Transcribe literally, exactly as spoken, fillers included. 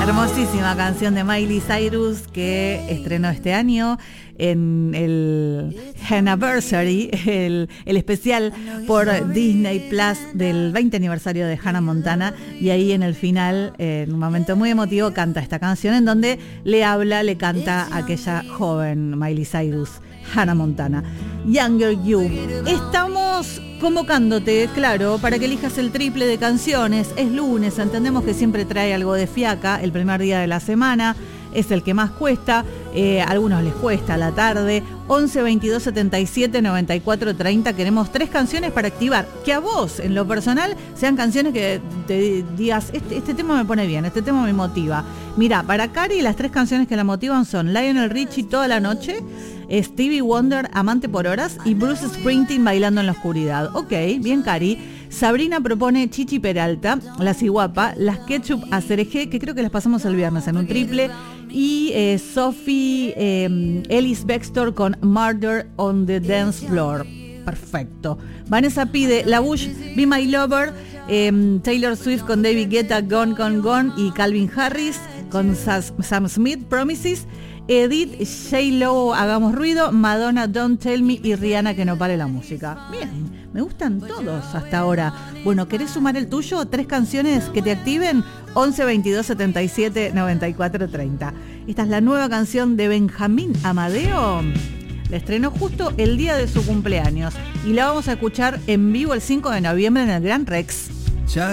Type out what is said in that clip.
Hermosísima canción de Miley Cyrus que estrenó este año en el Anniversary, el, el especial por Disney Plus del veinte aniversario de Hannah Montana, y ahí en el final, en un momento muy emotivo, canta esta canción en donde le habla, le canta a aquella joven Miley Cyrus, Hannah Montana. Younger You. Estamos convocándote, claro, para que elijas el triple de canciones. Es lunes, entendemos que siempre trae algo de fiaca, el primer día de la semana es el que más cuesta, eh, a algunos les cuesta a la tarde. Once, veintidós, setenta y siete, noventa y cuatro, treinta. Queremos tres canciones para activar, que a vos, en lo personal, sean canciones que te digas, este, este tema me pone bien, este tema me motiva. Mira, para Cari las tres canciones que la motivan son Lionel Richie, Toda la Noche, Stevie Wonder, Amante por Horas, y Bruce Springsteen, Bailando en la Oscuridad. Ok, bien, Cari. Sabrina propone Chichi Peralta, La Ciguapa, Las Ketchup a Cereje, que creo que las pasamos el viernes en un triple, y eh, Sophie eh, Ellis Bextor con Murder on the Dance Floor. Perfecto. Vanessa pide La Bush, Be My Lover, eh, Taylor Swift con David Guetta, Gone, Gone, Gone, y Calvin Harris con Sam Smith, Promises, Edith, J-Lo, Hagamos Ruido, Madonna, Don't Tell Me, y Rihanna, Que No Pare la Música. Bien, me gustan todos hasta ahora. Bueno, ¿querés sumar el tuyo? Tres canciones que te activen. Once, veintidós, setenta y siete, noventa y cuatro, treinta. Esta es la nueva canción de Benjamín Amadeo. La estrenó justo el día de su cumpleaños y la vamos a escuchar en vivo el cinco de noviembre en el Gran Rex.